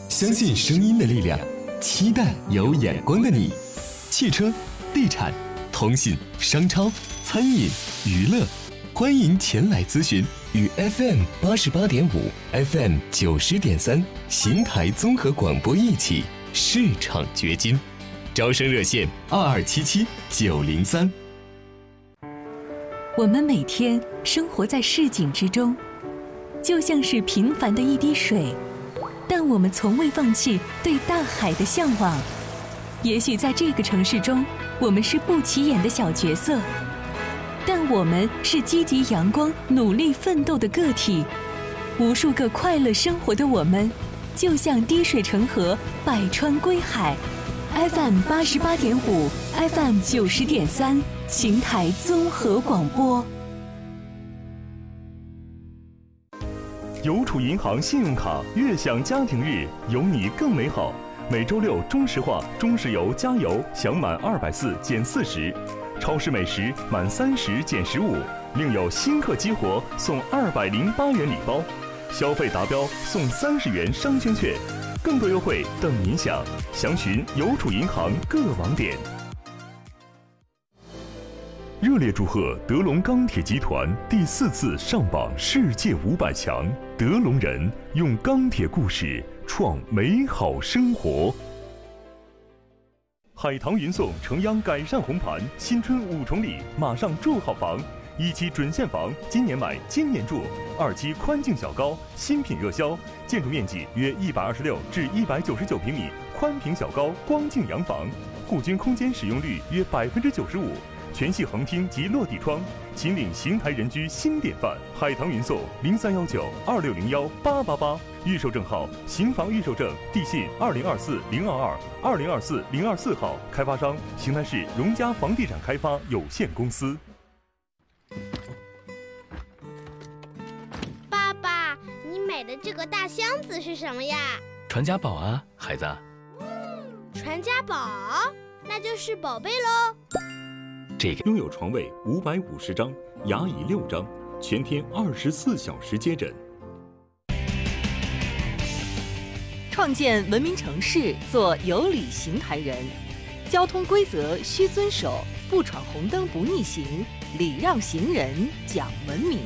相信声音的力量，期待有眼光的你。汽车、地产、通信、商超、餐饮、娱乐，欢迎前来咨询，与 FM88.5、FM 90.3邢台综合广播一起市场掘金。招生热线2277-903。 我们每天生活在市井之中，就像是平凡的一滴水，但我们从未放弃对大海的向往。也许在这个城市中，我们是不起眼的小角色，但我们是积极阳光、努力奋斗的个体。无数个快乐生活的我们，就像滴水成河，百川归海。FM88.5、FM 90.3，邢台综合广播。 邮储银行信用卡悦享家庭日，有你更美好。每周六中石化、中石油加油享满240减40，超市美食满30减15，另有新客激活送208元礼包，消费达标送30元商圈券，更多优惠等您享。详询邮储银行各网点。热烈祝贺德龙钢铁集团第4次上榜世界500强，德龙人用钢铁故事创美好生活。海棠云颂城央改善红盘，新春5重礼，马上住好房。1期准现房，今年买今年住；2期宽净小高，新品热销，建筑面积约126至199平米，宽平小高光净洋房，户均空间使用率约95%。全系横厅及落地窗，秦岭邢台人居新典范。海棠云颂031926018888，预售证号邢房预售证，地信2024-022、2024-024号，开发商邢台市荣嘉房地产开发有限公司。 爸爸，你买的这个大箱子是什么呀？ 传家宝啊，孩子。 传家宝，那就是宝贝喽。 这个拥有床位550张，牙椅6张，全天24小时接诊。 创建文明城市，做有礼邢台人。交通规则需遵守，不闯红灯不逆行，礼让行人讲文明。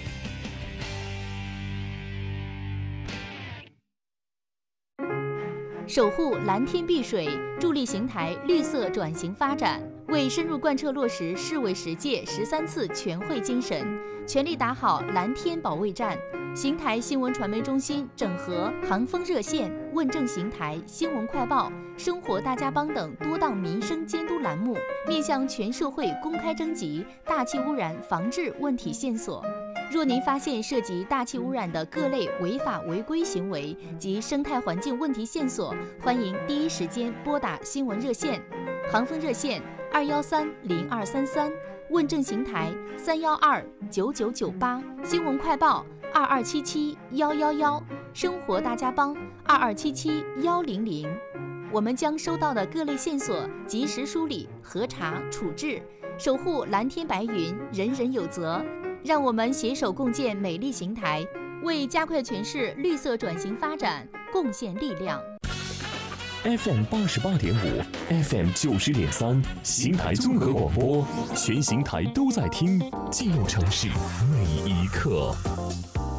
守护蓝天碧水，助力邢台绿色转型发展。为深入贯彻落实市委10届13次全会精神，全力打好蓝天保卫战，邢台新闻传媒中心整合航风热线、问政邢台、新闻快报、生活大家帮等多档民生监督栏目，面向全社会公开征集大气污染防治问题线索。若您发现涉及大气污染的各类违法违规行为及生态环境问题线索，欢迎第一时间拨打新闻热线，航风热线213-0233，问政邢台312-9998，新闻快报2277-111，生活大家帮2277-100。我们将收到的各类线索及时梳理、核查、处置，守护蓝天白云，人人有责。让我们携手共建美丽邢台，为加快全市绿色转型发展贡献力量。 FM88.5、FM 90.3，邢台综合广播，全邢台都在听，记录城市每一刻。